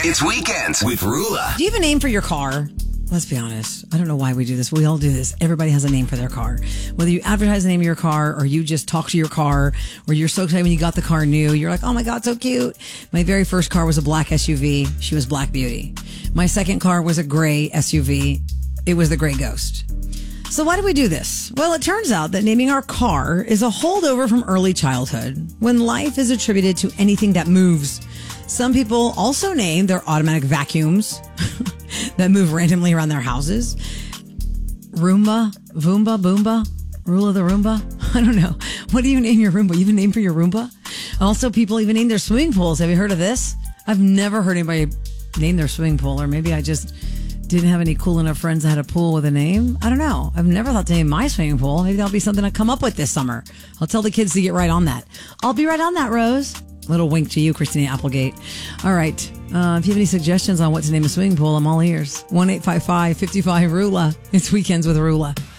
It's Weekends with Rula. Do you have a name for your car? Let's be honest. I don't know why we do this. We all do this. Everybody has a name for their car. Whether you advertise the name of your car or you just talk to your car or you're so excited when you got the car new. You're like, oh my God, so cute. My very first car was a black SUV. She was Black Beauty. My second car was a gray SUV. It was the Gray Ghost. So why do we do this? Well, it turns out that naming our car is a holdover from early childhood when life is attributed to anything that moves. Some people also name their automatic vacuums that move randomly around their houses. Roomba, Voomba, Boomba, Rule of the Roomba. I don't know. What do you name your Roomba? You have a name for your Roomba? Also, people even name their swimming pools. Have you heard of this? I've never heard anybody name their swimming pool, or maybe I just didn't have any cool enough friends that had a pool with a name. I don't know. I've never thought to name my swimming pool. Maybe that'll be something I come up with this summer. I'll tell the kids to get right on that. I'll be right on that, Rose. Little wink to you, Christina Applegate. All right. If you have any suggestions on what to name a swimming pool, I'm all ears. 1-855-55-RULA. It's Weekends with Rula.